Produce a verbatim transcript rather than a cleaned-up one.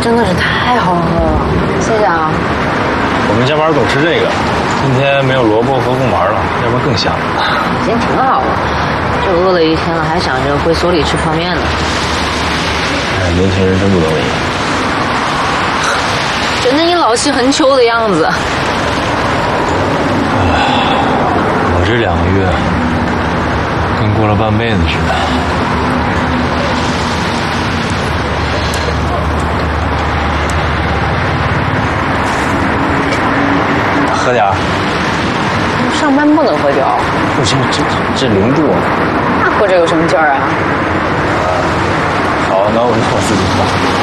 真的是太好喝了，谢谢啊。 我们加班总吃这个，今天没有萝卜和贡丸了，要不然更香。 已经挺好了，这饿了一天了，还想着回所里吃泡面呢。 哎，年轻人真不懂理。 真的你老气横秋的样子。 我这两个月跟过了半辈子似的。喝点儿。 上班不能喝酒。 不行，这这零度。 那喝这有什么劲儿啊？ 好，那我那我自己喝。